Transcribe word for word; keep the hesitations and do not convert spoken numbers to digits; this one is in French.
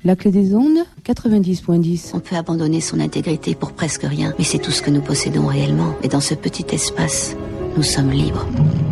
La clé des ondes, quatre-vingt-dix virgule dix. On peut abandonner son intégrité pour presque rien, mais c'est tout ce que nous possédons réellement. Et dans ce petit espace, nous sommes libres.